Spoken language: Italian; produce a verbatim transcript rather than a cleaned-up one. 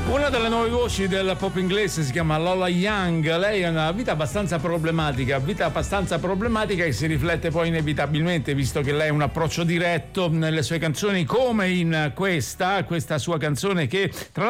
Una delle nuove voci del pop inglese si chiama Lola Young. Lei ha una vita abbastanza problematica, vita abbastanza problematica che si riflette poi inevitabilmente, visto che lei ha un approccio diretto nelle sue canzoni, come in questa, questa sua canzone che tra